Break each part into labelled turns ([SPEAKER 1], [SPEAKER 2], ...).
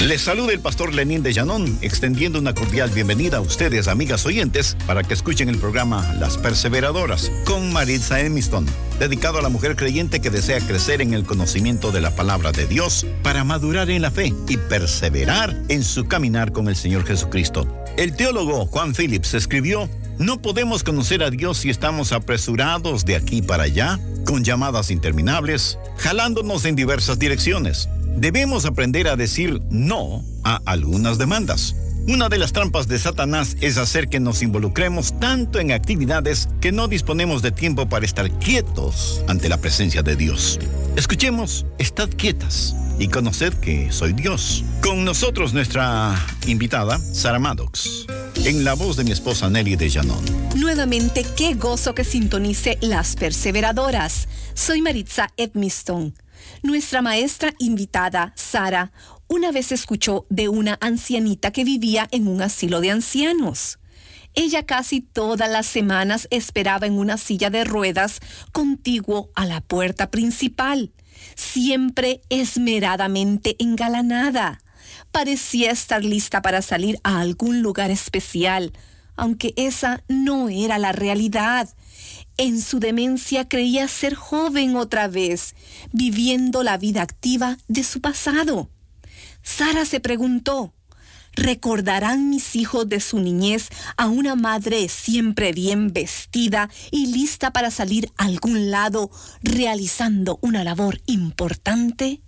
[SPEAKER 1] Les saluda el pastor Lenín de Llanón, extendiendo una cordial bienvenida a ustedes, amigas oyentes, para que escuchen el programa Las Perseveradoras con Maritza Edmiston, dedicado a la mujer creyente que desea crecer en el conocimiento de la palabra de Dios para madurar en la fe y perseverar en su caminar con el Señor Jesucristo. El teólogo Juan Phillips escribió: no podemos conocer a Dios si estamos apresurados de aquí para allá, con llamadas interminables, jalándonos en diversas direcciones. Debemos aprender a decir no a algunas demandas. Una de las trampas de Satanás es hacer que nos involucremos tanto en actividades que no disponemos de tiempo para estar quietos ante la presencia de Dios. Escuchemos Estad quietas y conoced que soy Dios. Con nosotros nuestra invitada, Sara Maddox, en la voz de mi esposa Nelly de Llanón.
[SPEAKER 2] Nuevamente, qué gozo que sintonice Las Perseveradoras. Soy Maritza Edmiston. Nuestra maestra invitada, Sara, una vez escuchó de una ancianita que vivía en un asilo de ancianos. Ella casi todas las semanas esperaba en una silla de ruedas contiguo a la puerta principal, siempre esmeradamente engalanada. Parecía estar lista para salir a algún lugar especial, aunque esa no era la realidad. En su demencia creía ser joven otra vez, viviendo la vida activa de su pasado. Sara se preguntó: ¿recordarán mis hijos de su niñez a una madre siempre bien vestida y lista para salir a algún lado realizando una labor importante?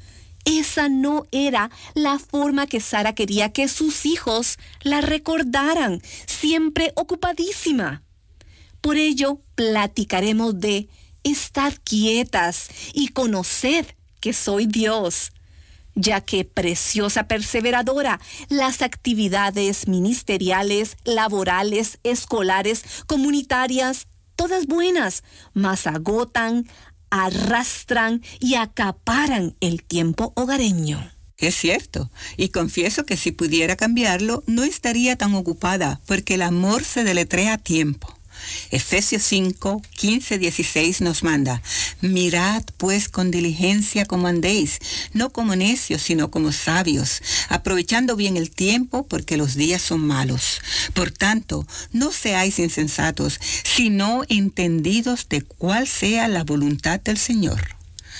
[SPEAKER 2] Esa no era la forma que Sara quería que sus hijos la recordaran, siempre ocupadísima. Por ello, platicaremos de estar quietas y conoced que soy Dios, ya que, preciosa perseveradora, las actividades ministeriales, laborales, escolares, comunitarias, todas buenas, mas agotan, arrastran y acaparan el tiempo hogareño.
[SPEAKER 3] Es cierto, y confieso que si pudiera cambiarlo, no estaría tan ocupada, porque el amor se deletrea a tiempo. Efesios 5, 15, 16 nos manda: mirad pues con diligencia cómo andéis, no como necios, sino como sabios, aprovechando bien el tiempo, porque los días son malos. Por tanto, no seáis insensatos, sino entendidos de cuál sea la voluntad del Señor.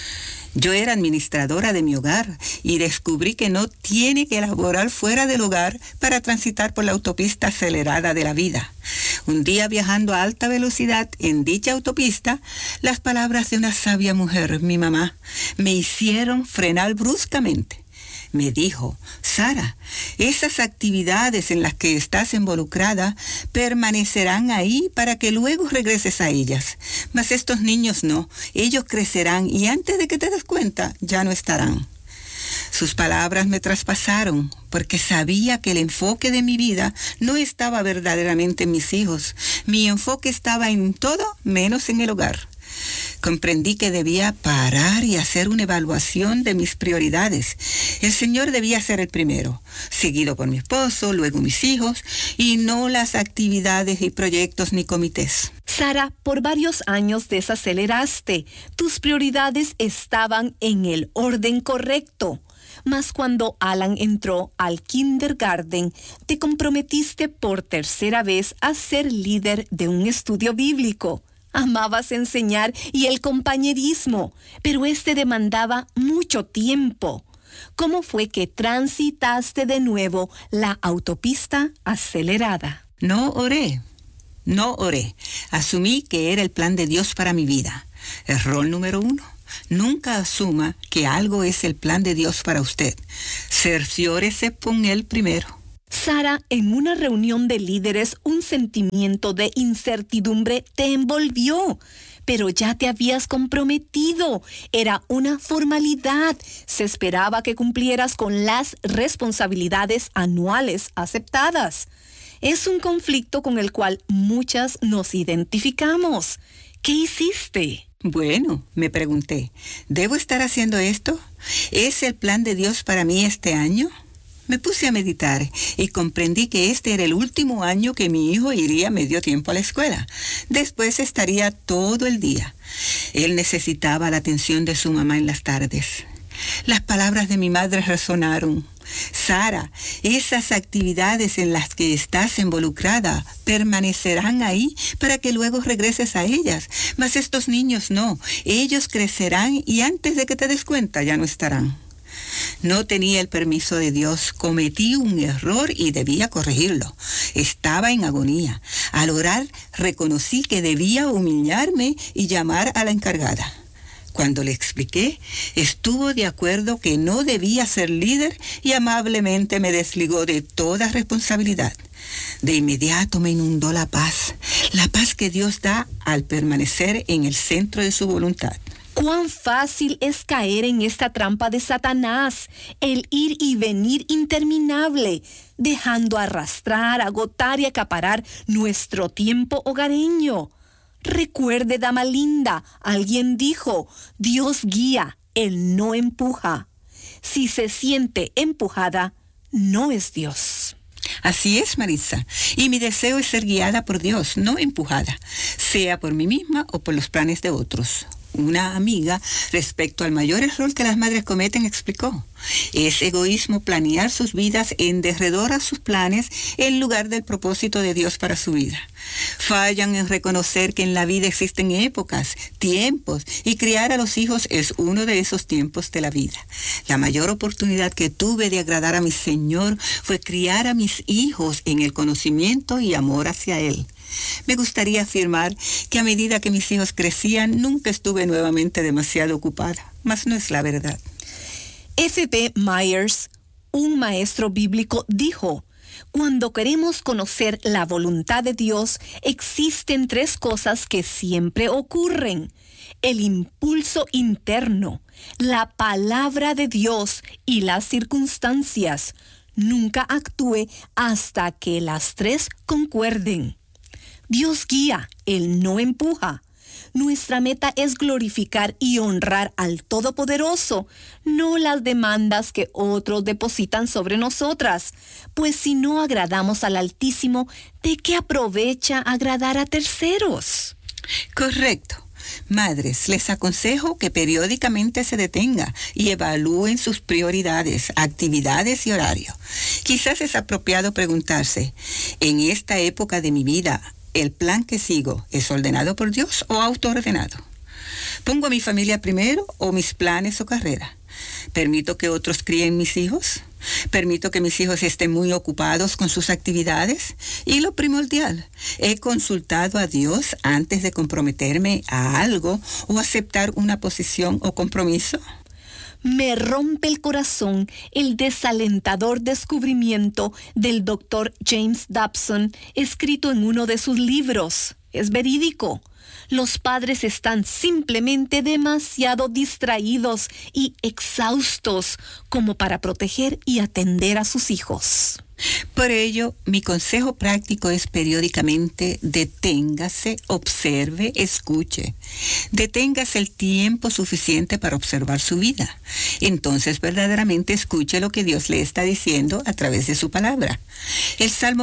[SPEAKER 3] Yo era administradora de mi hogar y descubrí que no tiene que laborar fuera del hogar para transitar por la autopista acelerada de la vida. Un día, viajando a alta velocidad en dicha autopista, las palabras de una sabia mujer, mi mamá, me hicieron frenar bruscamente. Me dijo: Sara, esas actividades en las que estás involucrada permanecerán ahí para que luego regreses a ellas. Mas estos niños no, ellos crecerán y antes de que te des cuenta, ya no estarán. Sus palabras me traspasaron, porque sabía que el enfoque de mi vida no estaba verdaderamente en mis hijos. Mi enfoque estaba en todo menos en el hogar. Comprendí que debía parar y hacer una evaluación de mis prioridades. El Señor debía ser el primero, seguido por mi esposo, luego mis hijos, y no las actividades y proyectos ni comités.
[SPEAKER 2] Sara, por varios años desaceleraste. Tus prioridades estaban en el orden correcto. Mas cuando Alan entró al kindergarten, te comprometiste por tercera vez a ser líder de un estudio bíblico. Amabas enseñar y el compañerismo, pero demandaba mucho tiempo. ¿Cómo fue que transitaste de nuevo la autopista acelerada?
[SPEAKER 3] No oré. Asumí que era el plan de Dios para mi vida. Error número 1. Nunca asuma que algo es el plan de Dios para usted. Cerciórese con Él primero.
[SPEAKER 2] Sara, en una reunión de líderes, un sentimiento de incertidumbre te envolvió, pero ya te habías comprometido. Era una formalidad. Se esperaba que cumplieras con las responsabilidades anuales aceptadas. Es un conflicto con el cual muchas nos identificamos. ¿Qué hiciste?
[SPEAKER 3] Bueno, me pregunté, ¿debo estar haciendo esto? ¿Es el plan de Dios para mí este año? Me puse a meditar y comprendí que este era el último año que mi hijo iría medio tiempo a la escuela. Después estaría todo el día. Él necesitaba la atención de su mamá en las tardes. Las palabras de mi madre resonaron. Sara, esas actividades en las que estás involucrada permanecerán ahí para que luego regreses a ellas. Mas estos niños no. Ellos crecerán y antes de que te des cuenta ya no estarán. No tenía el permiso de Dios, cometí un error y debía corregirlo. Estaba en agonía. Al orar, reconocí que debía humillarme y llamar a la encargada. Cuando le expliqué, estuvo de acuerdo que no debía ser líder y amablemente me desligó de toda responsabilidad. De inmediato me inundó la paz que Dios da al permanecer en el centro de su voluntad.
[SPEAKER 2] Cuán fácil es caer en esta trampa de Satanás, el ir y venir interminable, dejando arrastrar, agotar y acaparar nuestro tiempo hogareño. Recuerde, dama linda, alguien dijo, Dios guía, Él no empuja. Si se siente empujada, no es Dios.
[SPEAKER 3] Así es, Maritza, y mi deseo es ser guiada por Dios, no empujada, sea por mí misma o por los planes de otros. Una amiga, respecto al mayor error que las madres cometen, explicó: es egoísmo planear sus vidas en derredor a sus planes en lugar del propósito de Dios para su vida. Fallan en reconocer que en la vida existen épocas, tiempos, y criar a los hijos es uno de esos tiempos de la vida. La mayor oportunidad que tuve de agradar a mi Señor fue criar a mis hijos en el conocimiento y amor hacia Él. Me gustaría afirmar que a medida que mis hijos crecían, nunca estuve nuevamente demasiado ocupada, mas no es la verdad.
[SPEAKER 2] F.B. Myers, un maestro bíblico, dijo: cuando queremos conocer la voluntad de Dios, existen 3 cosas que siempre ocurren: el impulso interno, la palabra de Dios y las circunstancias. Nunca actúe hasta que las 3 concuerden. Dios guía, Él no empuja. Nuestra meta es glorificar y honrar al Todopoderoso, no las demandas que otros depositan sobre nosotras. Pues si no agradamos al Altísimo, ¿de qué aprovecha agradar a terceros?
[SPEAKER 3] Correcto. Madres, les aconsejo que periódicamente se detenga y evalúen sus prioridades, actividades y horario. Quizás es apropiado preguntarse: en esta época de mi vida, ¿el plan que sigo es ordenado por Dios o autoordenado? ¿Pongo a mi familia primero o mis planes o carrera? ¿Permito que otros críen mis hijos? ¿Permito que mis hijos estén muy ocupados con sus actividades? Y lo primordial, ¿he consultado a Dios antes de comprometerme a algo o aceptar una posición o compromiso?
[SPEAKER 2] Me rompe el corazón el desalentador descubrimiento del Dr. James Dobson, escrito en uno de sus libros. Es verídico. Los padres están simplemente demasiado distraídos y exhaustos como para proteger y atender a sus hijos.
[SPEAKER 3] Por ello, mi consejo práctico es periódicamente deténgase, observe, escuche. Deténgase el tiempo suficiente para observar su vida. Entonces verdaderamente escuche lo que Dios le está diciendo a través de su palabra. El Salmo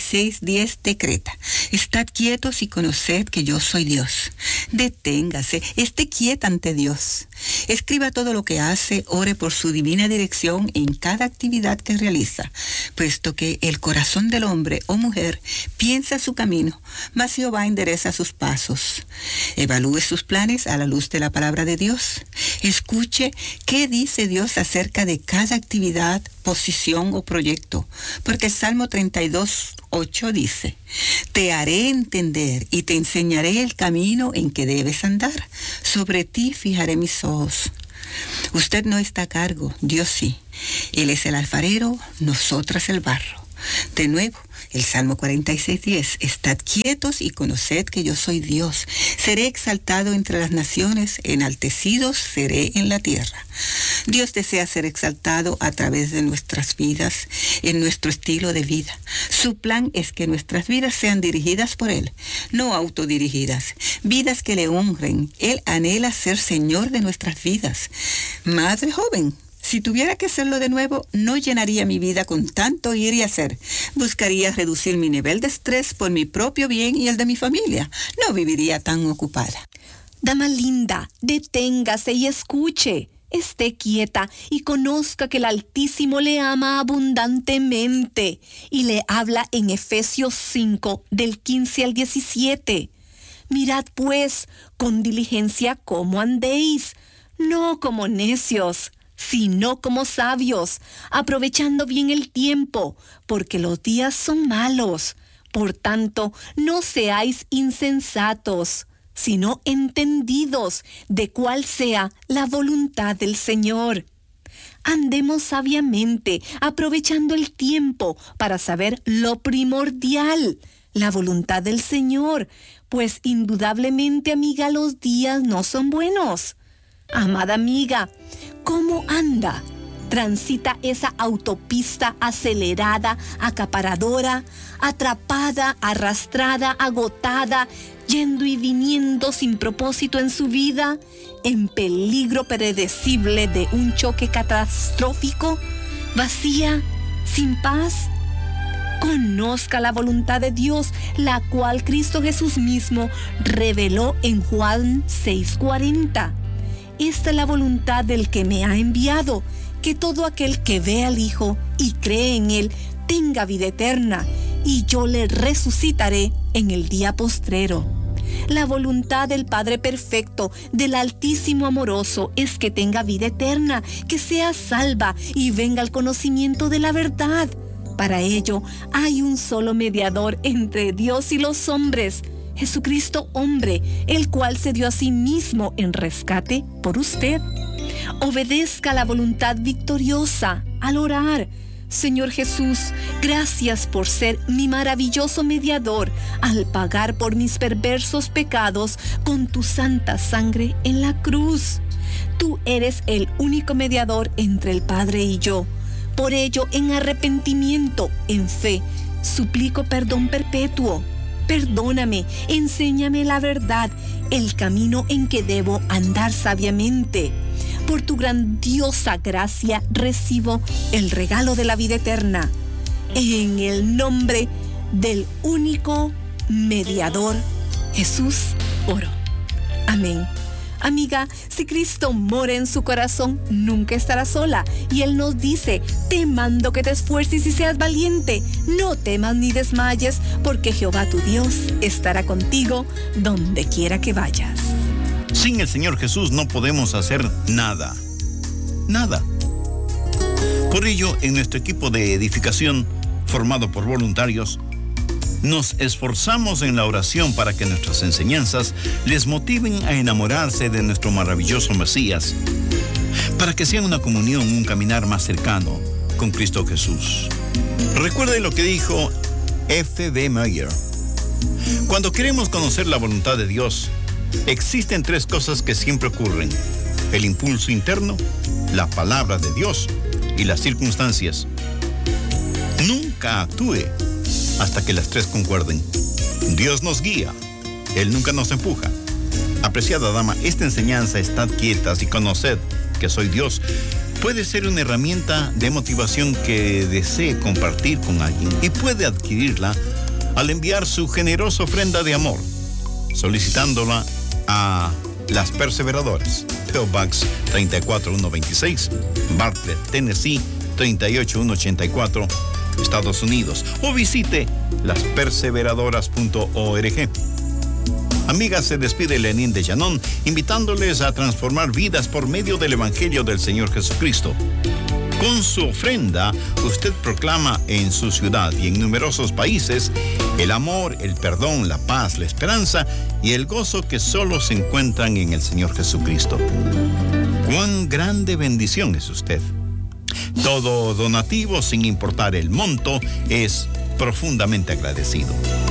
[SPEAKER 3] 46:10 decreta: estad quietos y conoced que yo soy Dios. Deténgase, esté quieta ante Dios. Escriba todo lo que hace, ore por su divina dirección en cada actividad que realiza, puesto que el corazón del hombre o mujer piensa su camino, mas Jehová endereza sus pasos. Evalúe sus planes a la luz de la palabra de Dios. Escuche qué dice Dios acerca de cada actividad, posición o proyecto, porque el Salmo 32:8 dice: te haré entender y te enseñaré el camino en que debes andar. Sobre ti fijaré mis ojos. Usted no está a cargo, Dios sí. Él es el alfarero, nosotras el barro. De nuevo, el Salmo 46:10: estad quietos y conoced que yo soy Dios. Seré exaltado entre las naciones, enaltecido seré en la tierra. Dios desea ser exaltado a través de nuestras vidas, en nuestro estilo de vida. Su plan es que nuestras vidas sean dirigidas por Él, no autodirigidas. Vidas que le honren. Él anhela ser Señor de nuestras vidas. Madre joven, si tuviera que hacerlo de nuevo, no llenaría mi vida con tanto ir y hacer. Buscaría reducir mi nivel de estrés por mi propio bien y el de mi familia. No viviría tan ocupada.
[SPEAKER 2] Dama linda, deténgase y escuche. Esté quieta y conozca que el Altísimo le ama abundantemente y le habla en Efesios 5 del 15 al 17. Mirad pues con diligencia cómo andéis, no como necios, sino como sabios, aprovechando bien el tiempo, porque los días son malos. Por tanto, no seáis insensatos, sino entendidos de cuál sea la voluntad del Señor. Andemos sabiamente, aprovechando el tiempo para saber lo primordial, la voluntad del Señor, pues indudablemente, amiga, los días no son buenos. Amada amiga, ¿cómo anda? Transita esa autopista acelerada, acaparadora, atrapada, arrastrada, agotada, yendo y viniendo sin propósito en su vida, en peligro predecible de un choque catastrófico, vacía, sin paz. Conozca la voluntad de Dios, la cual Cristo Jesús mismo reveló en Juan 6:40. Esta es la voluntad del que me ha enviado, que todo aquel que ve al Hijo y cree en Él tenga vida eterna, y yo le resucitaré en el día postrero. La voluntad del Padre perfecto, del Altísimo amoroso, es que tenga vida eterna, que sea salva y venga al conocimiento de la verdad. Para ello hay un solo mediador entre Dios y los hombres, Jesucristo hombre, el cual se dio a sí mismo en rescate por usted. Obedezca la voluntad victoriosa al orar. Señor Jesús, gracias por ser mi maravilloso mediador al pagar por mis perversos pecados con tu santa sangre en la cruz. Tú eres el único mediador entre el Padre y yo. Por ello, en arrepentimiento, en fe, suplico perdón perpetuo. Perdóname, enséñame la verdad, el camino en que debo andar sabiamente. Por tu grandiosa gracia recibo el regalo de la vida eterna. En el nombre del único mediador, Jesús, oro. Amén. Amiga, si Cristo mora en su corazón, nunca estará sola. Y Él nos dice, te mando que te esfuerces y seas valiente. No temas ni desmayes, porque Jehová tu Dios estará contigo donde quiera que vayas.
[SPEAKER 1] Sin el Señor Jesús no podemos hacer nada. Nada. Por ello, en nuestro equipo de edificación, formado por voluntarios, nos esforzamos en la oración para que nuestras enseñanzas les motiven a enamorarse de nuestro maravilloso Mesías, para que sea una comunión, un caminar más cercano con Cristo Jesús. Recuerde lo que dijo F.B. Meyer. Cuando queremos conocer la voluntad de Dios, existen tres cosas que siempre ocurren: el impulso interno, la palabra de Dios y las circunstancias. Nunca actúe hasta que las tres concuerden. Dios nos guía, Él nunca nos empuja. Apreciada dama, esta enseñanza, estad quietas y conoced que soy Dios, puede ser una herramienta de motivación que desee compartir con alguien, y puede adquirirla al enviar su generosa ofrenda de amor, solicitándola a Las Perseveradoras, P.O. Box 34126, Bartlett, Tennessee 38184, Estados Unidos, o visite lasperseveradoras.org. Amigas, se despide Lenín de Llanón, invitándoles a transformar vidas por medio del Evangelio del Señor Jesucristo. Con su ofrenda, usted proclama en su ciudad y en numerosos países el amor, el perdón, la paz, la esperanza y el gozo que solo se encuentran en el Señor Jesucristo. ¡Cuán grande bendición es usted! Todo donativo, sin importar el monto, es profundamente agradecido.